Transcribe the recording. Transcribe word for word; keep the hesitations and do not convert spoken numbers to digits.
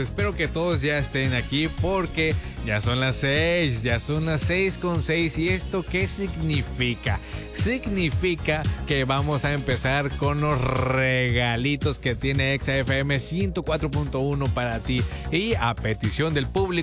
espero que todos ya estén aquí porque ya son las seis, ya son las seis con seis. ¿Y esto qué significa? Significa que vamos a empezar con los regalitos que tiene Exa F M ciento cuatro punto uno para ti. Y a petición del público